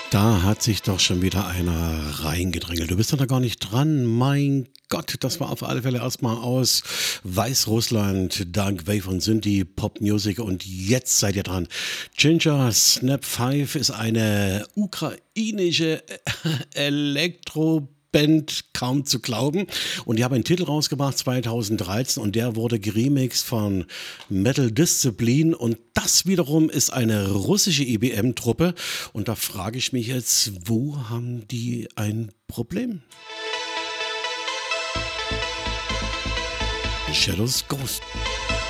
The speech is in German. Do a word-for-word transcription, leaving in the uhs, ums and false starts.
Da hat sich doch schon wieder einer reingedrängelt. Du bist doch da gar nicht dran. Mein Gott, das war auf alle Fälle erstmal aus Weißrussland, Dark Wave und Synthie Pop Music und jetzt seid ihr dran. Ginger Snap fünf ist eine ukrainische Elektro Band, kaum zu glauben. Und die haben einen Titel rausgebracht zweitausenddreizehn und der wurde geremixed von Metal Discipline und das wiederum ist eine russische E B M-Truppe und da frage ich mich jetzt, wo haben die ein Problem? Shadows Ghost.